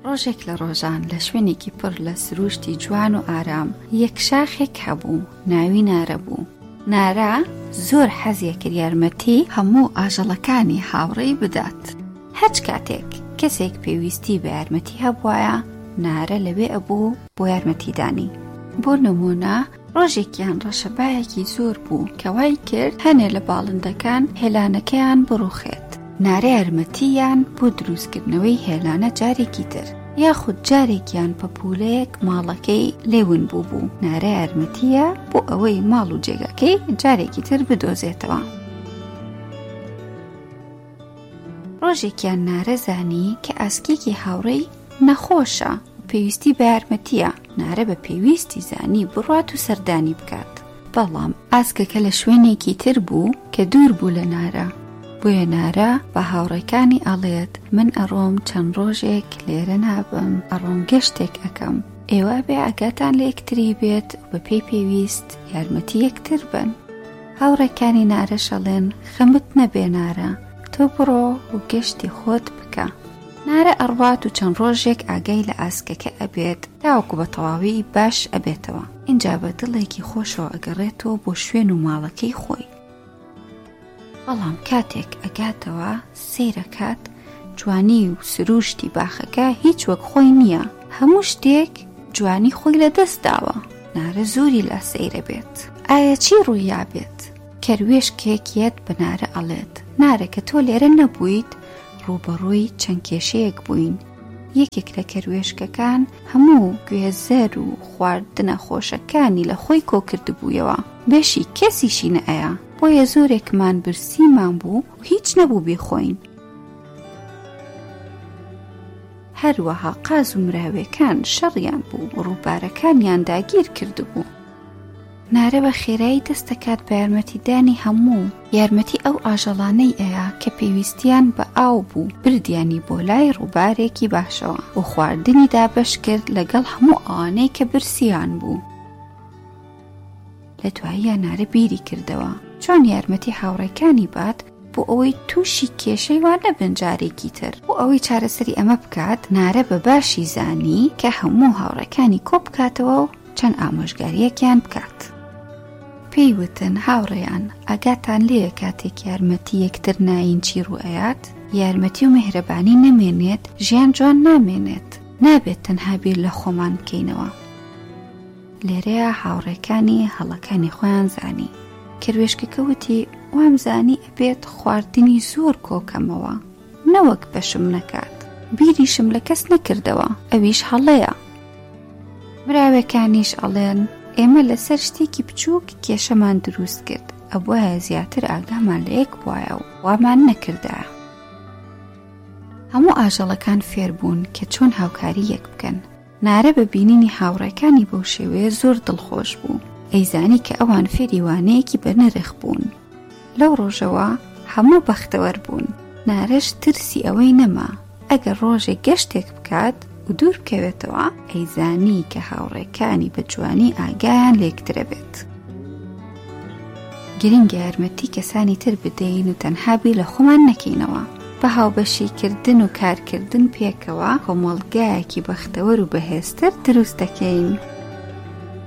ڕۆژێک لە ڕۆژان لە شوێنێکی پڕ لە سروشتی جوان و ئارام یەک شاخێک هەبوو، ناوی نارە بوو. نارە زۆر حەزیە کرد یارمەتی هەموو ئاژەڵەکانی هاوڕێی بدات. هەچ کاتێک کەسێک پێویستی بە یارمەتی هەبوایە، نارە لەوێ ئەبوو بۆ یارمەتیدانی. بۆ نمونە ڕۆژێکیان ڕەشەبایەکی زۆر بوو کە وای کرد هەنێ لە باڵندەکان هێلانەکەیان بڕوخێت. نارە یارمەتییان بۆ دروستکردنەوەی هێلانە جارێکی تر، یاخود جارێکیان پەپولەیەک ماڵەکەی لێون بوو. نارە یارمەتیە بۆ ئەوەی ماڵ و جێگەکەی جارێکی تر بدۆزێتەوە. ڕۆژێکیان نارە زانی کە ئاسکێکی هاوڕێی نەخۆشە و پێویستی بە یارمەتیە. نارە بە پێویستی زانی بڕوات و سەردانی بکات. بەڵام ئاسکەکە لە شوێنێکی تر بوو کە دوور بوو لە نارە. بۆیە نارە بە هاوڕێکانی ئەڵێت من ئەڕۆم چەند ڕۆژێک لێرە نابم، ئەڕۆم گەشتێک ئەەکەم. ئێوە بێ ئەگاتان لە یەکتری بێت و بە پێی پێویست یارمەتی یەکتر بن. هاوڕێکانی نارە شەڵێن خەمت نەبێ نارە، تۆ بڕۆ و گەشتی خۆت بکە. نارە ئەڕوات و چەند ڕۆژێک ئاگای لە ئاسکەکە ئەبێت تاوەکو بە تەواوی باش ئەبێتەوە. اینجا بە دڵێکی خۆشەوە ئەگەڕێتەوە بۆ شوێن و ماڵەکەی خۆی. بەڵام کاتێک ئەگاتەوە سەیرەکات، جوانی و سروشتی باخەکە هیچ وەک خۆی نییە. هەموو شتێک جوانی خۆی لە دەست داوە. نارە زۆری لە سەیرە بێت. ئایا چی ڕوویا بێت؟ کەروێشکێکیەت بە نارە ئەڵێت نارە کە تۆ لێرە نەبوویت ڕوبەڕووی چەند کێشەیەک بووین. یەکێک لە کەروێشکەکان هەموو گوێزەر و خواردنە خۆشەکانی لە خۆی کۆکردبوویەوە، بێشی کەسیشی نەئەیە. بۆیە زۆرێکمان برسیمان بوو و هیچ نەبوو بێخۆین. هەروەها قاز و مراوێکان شەڕیان بوو و ڕووبارەکانیان داگیر کردبوو. نارە بە خێرایی دەستەکات بە یارمەتیدانی هەموو. یارمەتی ئەو ئاژەڵانەی ئەیە کە پێویستیان بە ئاو بوو، بردیانی بۆ لای ڕووبارێکی باشەوە و خواردنی دابەش کرد لەگەڵ هەموو ئەوانەی کە برسیان بوو. لە دواییە نارە بیری کردەوە چۆن یارمەتی هاوڕێکانی بات بۆ ئەوەی تووشی کێشەی وان نەبن جارێکی تر. بۆ ئەوەی چارەسەری ئەمە بکات، نارە بە باشی زانی کە هەموو هاوڕێکانی کۆ بکاتەوە و چەند ئامۆژگاریەکیان بکات. پێیوتن هاوڕێیان ئاگاتان لێیە کاتێک یارمەتی یەکتر ناین چی ڕوئەیات؟ یارمەتی و مهرەبانی نەمێنێت، ژیان جوان نامێنێت. نابێت تەنها بیر لە خۆمان بکەینەوە. لێرەیە هاوڕێکانی هەڵەکانی خۆیان زانی. کەروێشکەکە وتی وام زانی ئەبێت خواردنی زۆر کۆکەمەوە، نەوەک بەشم نەکات. بیریشم لە کەس نەکردەوە، ئەویش هەڵەیە. مراوەکانیش ئەڵێن ئێمە لەسەر شتێکی بچووک کێشەمان دروست کرد، ئەوە زیاتر ئاگامان لە یەک بووایە و وامان نەکردایە. هەموو ئاژەڵەکان فێر بوون کە چۆن هاوکاری یەک بکەن. نارە بە بینینی هاوڕێکانی بەو شێوەیە زۆر دڵخۆش بوو. ئەیزانی کە ئەوان فێری وانەیەکی بەنرخ بوون. لەو ڕۆژەوە هەموو بەختەوەر بوون. نارەش ترسی ئەوەی نەما ئەگەر ڕۆژێک گەشتێک بکات و دوور بکەوێتەوە، ئەیزانی کە هاوڕێکانی بە جوانی ئاگایان لێکترە بێت. گرنگە یارمەتی کەسانی تر بدەین و تەنها بیر لە خۆمان نەکەینەوە. بە هاوبەشیکردن و کارکردن پێکەوە کۆمەڵگایەکی بەختەوەر و بەهێزتر دروست دەکەین.